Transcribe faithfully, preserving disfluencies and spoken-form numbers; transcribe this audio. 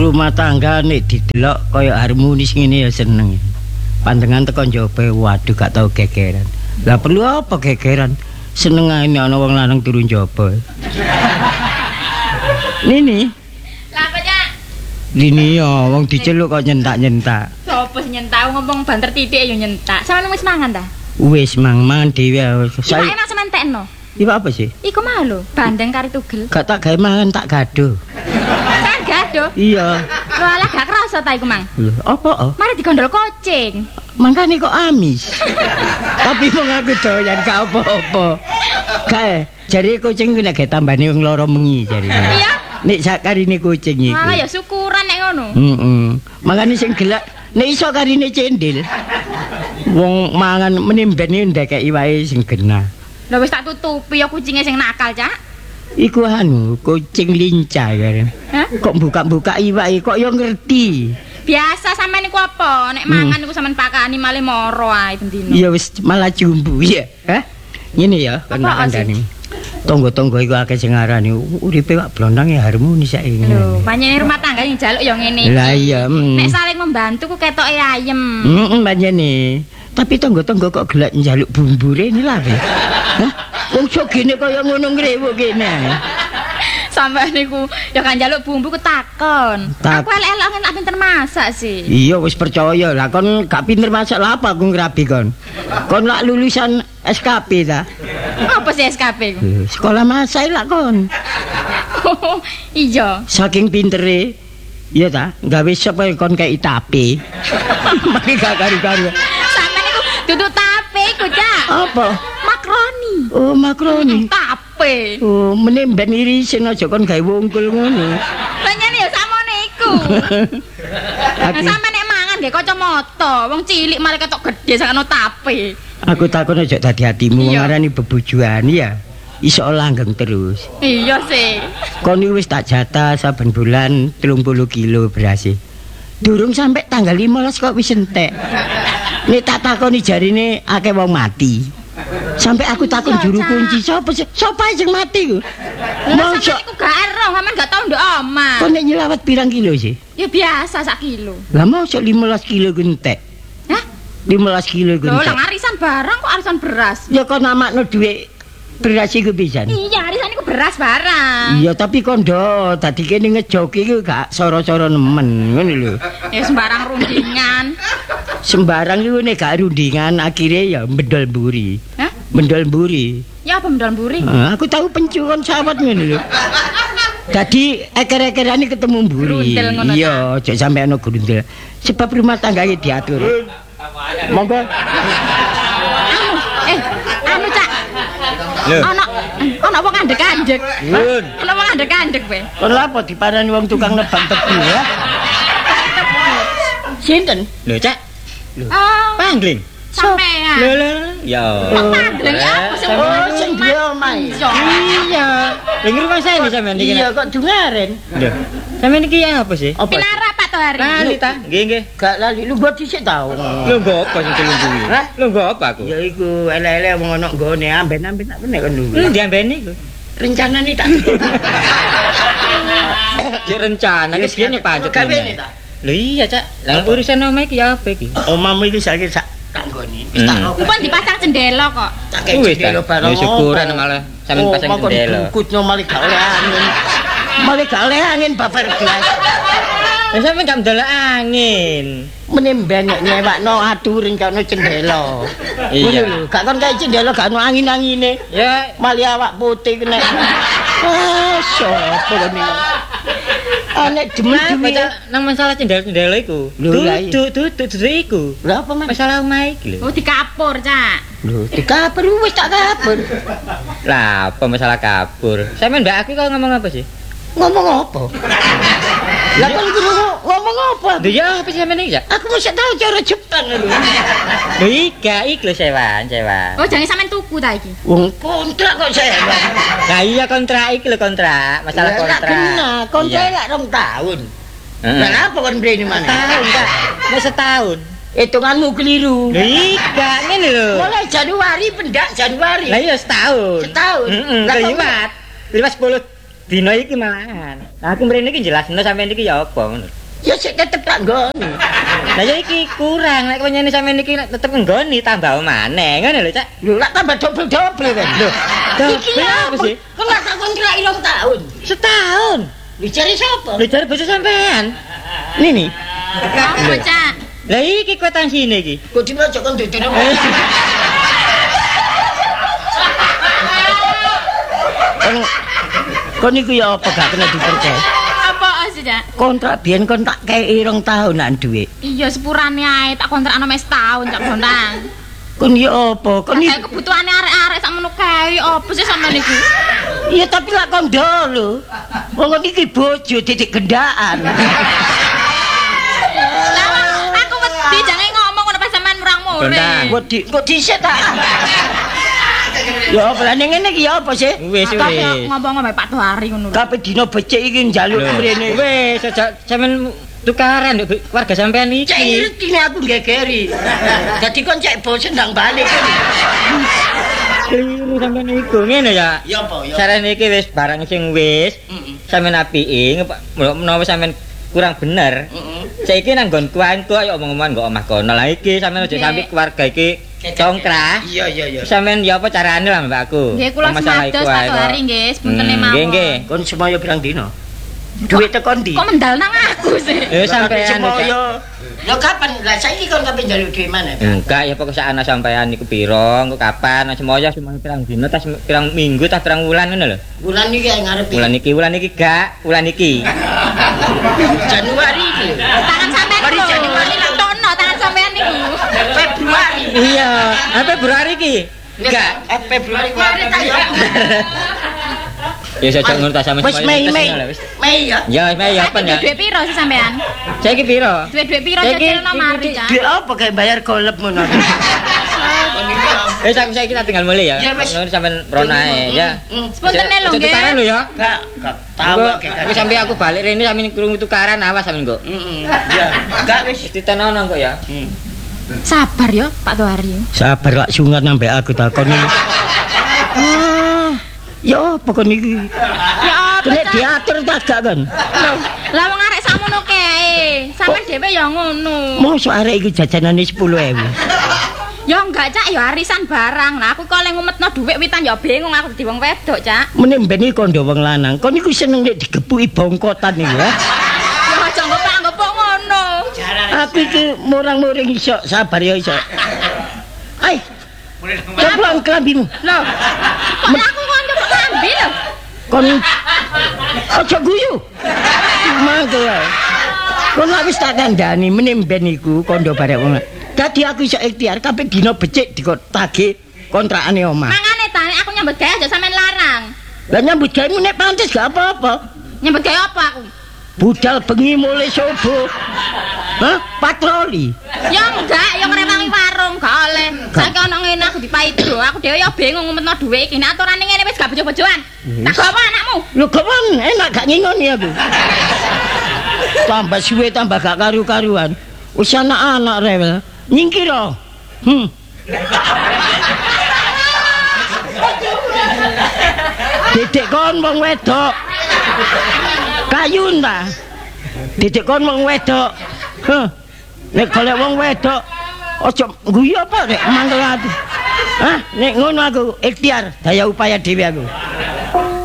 rumah tangga nek didelok kaya harmonis ngene ya seneng. Pandangan teko njaba waduh gak tau gegeran. Lah perlu apa gegeran? Seneng ae ana wong lanang turun njaba. Nini. Lah apa, Cak? Lini ya wong diceluk kok nyentak-nyentak. Sopo sing nyentak ngomong banter titik ya nyentak. Sampeyan wis mangan ta? Wis mang-mangan dhewe. Saya enak sampean tekno. Iku apa sih? Iku mah lho, bandeng kari tugel. Gak tak gawe mangan tak gado. Kan gaduh. Iya. Walah gak kerasa ta iku, Mang. Lho, apa oh? Mari digondol kucing. Mangkane kok amis. Tapi wong aku doyan gak apa-apa. Kae, jare kucing ku nek gawe tambane wong lara mengi jare. Iya. Nek sakarine kucing iku. Ah ya syukuran nek ngono. Heeh. Makane sing gelak nek iso karine cendil. Wong mangan menimbene ndekeki wae sing genah. Lah wis tak tutupi ya kucinge sing nakal, Cak. Iku anu, kucing lincah kan. Hah? Kok buka-buka iwake kok yo ngerti. Biasa sampean niku apa? Nek mangan niku sampean pakani malih moro ae bendino. Iya wis malah jumbu ya. Hah? Ngene ya kan kandhane. Tonggo-tonggo iku akeh sing ngarani uripe kok blondang ya harmonis saiki. Lho, pancene rumah tangga sing njaluk ya ngene. Lah iya. Nek saling membantu ku ketoke ayem. Heeh, pancene. Tapi tonggo-tonggo kok gelak njaluk bumbure ini lha. Hah? Wong sogene kaya ngono ngrewuk kene. Sampeyan niku ya kan njaluk bumbu ku takon. Tak- Aku elek-elek nggak pinter masak sih. Iya wis percaya lah kon gak pinter masak lah apa aku ngrabi kon. Kon lak lulusan S K P ta. Apa sih S K P ku? Eh, Sekolah masak lah kon. Iya. Saking pintere. Iya ta, gawe sop kaya kon kei tape. Maki gak karu-karu. Sampeyan niku duduk tape ku, Cak. Apa? Makroni. Oh, makroni. Tape. Oh, meneh ben irisin aja kon gawe wungkul ngono. Pancene ya sakmene iku. Aku, Sampeyan nek mangan nggih kacamata, wong cilik malah ketok gedhe sakno tape. aku takon aja dadi atimu wong Iya. arani bebujuan ya. Iso langgeng terus. Iya sih. Kon iki wis tak jatah saben bulan telung puluh kilo beras. Durung sampai tanggal lima belas kok wis entek. Nek tak takoni jarine akeh wong mati. Sampai aku takon Iya, juru Cak. kunci sapa sih? Sapa sing mati ku? Lah Mosok sampeyan niku gak ero, sampeyan gak tau nduk omah. kon nek nyelawat pirang kilo sih? Ya biasa sak kilo. Lah mosok lima belas kilo ku entek. Hah? lima belas kilo ku Lho, entek. lah arisan barang kok arisan beras. Ya kon amakno dhuwit beras iku pisan. Iya, arisan iku beras barang. Iya tapi kondo dadi kene ngejoki iku gak soro-soro nemen ngono lho. Ya sembarang rundingan. Sembarang iku nek gak rundingan akhirnya ya mendol mburi. Hah? Mendol mburi. Ya apa mendol mburi? Ah, aku tahu pencukon sawat ngono lho. Dadi eker-ekerane ketemu mburi. Grundel ngono ta? Iya, aja sampe ana grundel. Sebab rumah tangga iki diatur. Monggo. Eh, anu Cak. Lho. Ana ana wong andek-andek. Yun. Ana wong andek-andek kowe. Kon lha apa diparani wong tukang nebang tebu ya? Sinten? Lho, Cak. Oh, Pangling. sampean. Lho, lho, lho. Ya. Pangling apa sih? Oh, sing duwe omah. Iya. Iya. Lha rumah saya nih sampean iki. Iya kok dungaren. Lho. Sampean iki apa sih? Apa? Pinara Pak Tohari. Lali ta? Nggih, nggih. Gak lali lu gua dhisik tau. Lho, nggo apa sing telung kuwi? Hah? Lho, nggo apa aku? Ya iku elek-elek wong ana nggone amben-amben tak nek kon Lho, dulu. diambeni iku. Rencanane tak. Cek rencana wis kene pancet. Gawene ta. Lho iya, Cak. Lah urusan omah iki ya apa iki? Omahmu iki saiki sak kanggone. Wis tak Hmm. Kupon dipasang jendela kok. tak Wis ta. jendela barang. Ya syukuran malah sampean pasang jendela. Kutno malah gak oleh angin. Malah gak oleh angin babar gelas. Lah sampean gak ndelok angin. Menimben nek nyewakno atur rencana jendela. Iya. Ngono lho, gak kon kae jendela gak ono angin-angine. Ya, Malah awak putih kena. Ah, sopo kene. Anek demen Nah, duwe. baca nang masalah cendela-cendela iku. Lho, lah iya. Dudu, dudu, dudu iku. Lha apa man? Masalah omah iki lho. Oh dikapur, Cak. Lho, dikapur wis tak kapur. Lah, apa masalah kabur? Sampeyan Mbak aku kok ngomong apa sih? Ngomong apa? Lah kon krungu ngomong apa? Lho ya apa sih sampeyan iki, Cak? Aku mesti tahu cara Jepang lho. Lho iya, iki lho sewan, sewan. Oh jangan sampean tuku ta iki. Wong kontrak kok saya. Lah iya kontrak iki lho kontrak, masalah kontrak. Kena, kontrak Iya. lak rong tahun. Heeh. Lah apa kon mrene mana? Tahun, Cak. Wis setahun. Hitunganmu keliru. Lho iya, ngene lho. Mulai Januari pendak Januari. Lah iya setahun. Setahun. Heeh, Lah, kok liwat. Liwat sepuluh dina iki malahan. Nah, aku mrene iki jelasno sampeyan iki ya apa ngono. Ya sik tetep tak nggoni. Lah ya iki kurang nek penyene sampeyan iki tetep nggoni tambah maneh ngono lho, Cak. Lho lak tambah dobel-dobel kan. Lho. Iki apa sih? Kok lak tak kontrak rong tahun. Setahun. Lho cari sapa? Lho cari bojo sampean. Nini. Apa, Cak? Lah iki kwitansinya iki. Kok dimaca kon dudune. Kon kon niku ya apa gak kena dipercaya? Apa sih, Cak? Kontrak biyen kon tak kei rong tahun nak duwe. Iya sepurane ae tak kontrakno mes tahun Cak Bontang. Kon ya apa? Kon Kayak iki kebutuhane arek-arek sakmono kae apa sih sampean niku? iya tapi lak kondo lho. Wong kon iki bojo didik gendaan. Lah aku wedi jange ngomong ngono pas sampean murang-muring. Bontang. Wedi kok dhisik ta? Ya apa lah ning ngene iki ya apa sih? Wis wis. Ngomong mbek Pak Doari ngono. Kabeh dina becik iki njaluk mrene. Wis aja sampean tukaran nduk warga sampean Cek iki. ngertine aku gegeri. Dadi kon cek bosen ndang balik. Kliru sampean iku ngene ya. Ya apa ya? Carane iki wis barang sing wis Heeh. sampean apiki menawa sampean kurang bener. Heeh. Saiki nang nggonku anku ayo omong-omongan kok omah kono. Lah iki sampean aja sampe keluarga iki congkrah. Iya iya iya. Sampean ya apa carane lah Mbak aku. Nggih kula semados Pak Doari nggih, sepuntene mawon. Nggih nggih. Kon semaya pirang dina? Duit tekan ndi? Kok mendal nang aku sih? Eh sampean semaya. Lah kapan? Lah saiki kon kapan njaluk duit mana? enggak ya pokok sak ana sampean niku piro, engko kapan, semoyo semoyo pirang dina tas pirang minggu tas pirang wulan ngono lho. Bulan iki ae ngarep. Wulan iki, wulan iki gak, wulan iki. Januari iki. Tangan sampean Mari lho. Januari lah. Tono tangan sampean niku. Februari. Iya, apa Februari iki? Enggak, eh, Februari kemarin ta ya. Ya saya ngono ta sampe Wis Mei Mei. Mei ya. Ya Mei ya apa ya? Duit piro sih sampean? Saiki piro? Duit duit piro Saiki- cecilno mari, Cak. Duit apa kayak bayar golep ngono. Eh sampe saiki kita tinggal mulai ya. Ya, wis. Ngono sampean rono ae ya. Sepuntene lho nggih. Tukaran lho ya. Enggak, enggak tahu Engko aku sampe aku balik rene sampe krungu tukaran awas sampe kok. Heeh. Ya, enggak wis. Wis ditenono kok ya. Sabar yo Pak Doari. Sabar lak sungat nambah aku takon iki. Ah, ya apa kon iki? Ya apa Nek Cak? diatur ta gak kan? Lah wong arek sakmono kae. Sampeyan dhewe ya ngono. Mosok arek iki jajanane sepuluh ribu. Ya enggak Cak, ya arisan barang. Nah aku kok lek ngumetno dhuwit witan ya bingung aku dadi wong wedok, Cak. Meneh ben iki kondo wong lanang. Kon iku seneng nek digepuki bongkotan iki ya. Ya aja ngopok-ngopok ngono. Aku iki murang-muring iso, sabar ya iso. Ai. Coba kelambimu. Loh. Kok aku kok nyoba ngambil lho. Kon aja guyu. Mangke wae. Kon lak wis tak kandhani meneh ben iku kondo barek wong. Dadi aku iso ikhtiar kabeh dina becik dikotake kontrakane omah. Mangane ta nek aku nyambut gawe aja sampean larang. Lah nyambut gawe nek pantes gak apa-apa. Nyambut gawe apa aku? Budal bengi mulai subuh. Hah? Patroli. Ya enggak, ya ngrewangi warung gak oleh. Saiki ana ngene aku dipaido, aku dhewe ya bingung ngumetno dhuwit iki. Nek aturane ngene wis gak bojo-bojoan. Tak gawa anakmu. Lho kawan, enak gak ngingoni aku. Tambah suwe tambah gak karu-karuan. Wis anak-anak rewel. Nyingkira. Hmm. Dedek kon wong wedok. Kayun ta? Dedek kon wong wedok. Heh. Nek golek wong wedok aja guyu apa nek mangkel ati. Hah, nek ngono aku ikhtiar daya upaya dhewe aku.